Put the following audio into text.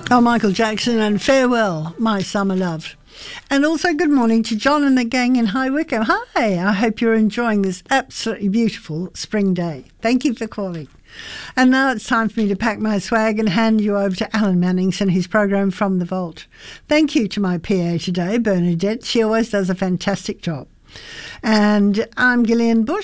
Oh, Michael Jackson and Farewell, My Summer Love. And also good morning to John and the gang in High Wycombe. Hi, I hope you're enjoying this absolutely beautiful spring day. Thank you for calling. And now it's time for me to pack my swag and hand you over to Alan Mannings and his program From the Vault. Thank you to my PA today, Bernadette. She always does a fantastic job. And I'm Gillian Bush.